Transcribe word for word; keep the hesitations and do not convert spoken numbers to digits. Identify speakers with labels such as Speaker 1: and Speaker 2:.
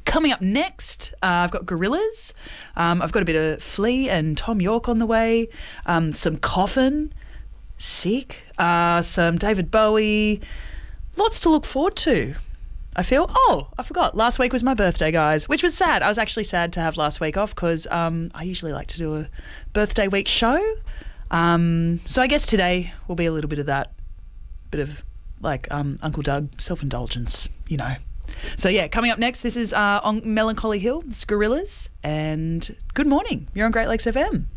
Speaker 1: Coming up next, uh, I've got Gorillaz. Um, I've got a bit of Flea and Tom York on the way. Um, some Coffin. Sick. Uh, some David Bowie. Lots to look forward to, I feel. Oh, I forgot. Last week was my birthday, guys, which was sad. I was actually sad to have last week off because um, I usually like to do a birthday week show. Um, so I guess today will be a little bit of that. Bit of like um, Uncle Doug self-indulgence, you know. So, yeah, coming up next, this is uh, on Melancholy Hill, it's Gorillaz, and good morning. You're on Great Lakes F M.